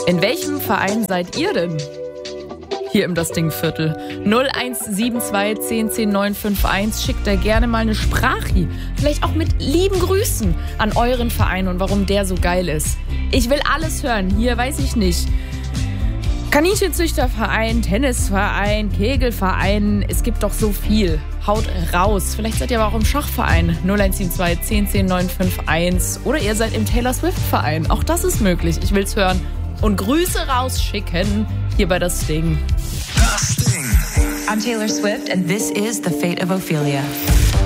In welchem Verein seid ihr denn? Hier im Das Ding-Viertel. 0172 10 10 951. Schickt da gerne mal eine Sprache. Vielleicht auch mit lieben Grüßen an euren Verein und warum der so geil ist. Ich will alles hören. Hier weiß ich nicht. Kaninchenzüchterverein, Tennisverein, Kegelverein. Es gibt doch so viel. Haut raus. Vielleicht seid ihr aber auch im Schachverein. 0172 10 10 951. Oder ihr seid im Taylor Swift-Verein. Auch das ist möglich. Ich will's hören. Und Grüße rausschicken hier bei Das Ding. Das Ding. I'm Taylor Swift and this is The Fate of Ophelia.